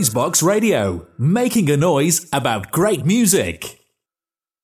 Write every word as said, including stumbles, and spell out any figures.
Noisebox Radio, making a noise about great music.